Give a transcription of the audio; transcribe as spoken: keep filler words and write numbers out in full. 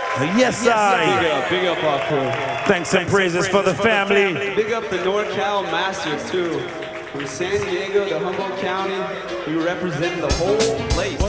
Yes, I. Big up, big up our crew. Thanks and praises for the family. Big up the NorCal Master too. From San Diego to Humboldt County, we represent the whole place.